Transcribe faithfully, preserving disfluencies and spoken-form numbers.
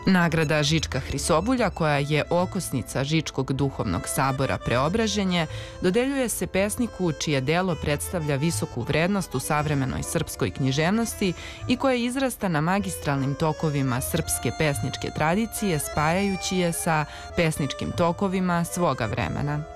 Nagrada Žička Hrisobulja, koja je okosnica Žičkog duhovnog sabora Preobraženje, dodeljuje se pesniku čije delo predstavlja visoku vrednost u savremenoj srpskoj književnosti i koje izrasta na magistralnim tokovima srpske pesničke tradicije, spajajući je sa pesničkim tokovima svoga vremena.